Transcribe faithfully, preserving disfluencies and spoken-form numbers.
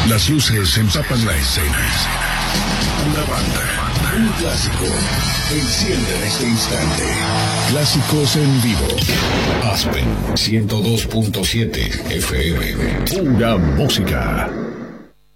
Las luces empapan la escena. Una banda, un clásico, enciende en este instante. Clásicos en vivo. Aspen ciento dos punto siete F M. Pura música.